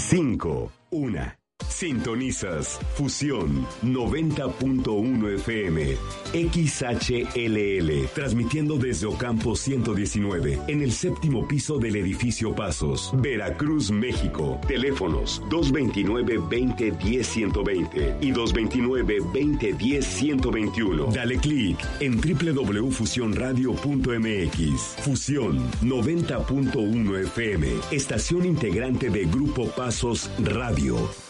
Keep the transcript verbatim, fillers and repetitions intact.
cinco, una. Sintonizas Fusión noventa punto uno F M, X H L L, transmitiendo desde Ocampo ciento diecinueve, en el séptimo piso del edificio Pasos, Veracruz, México. Teléfonos dos veintinueve, veinte, diez, ciento veinte y dos veintinueve, veinte, diez, ciento veintiuno. Dale clic en doble u doble u doble u punto fusión radio punto m x. Fusión noventa punto uno F M, estación integrante de Grupo Pasos Radio.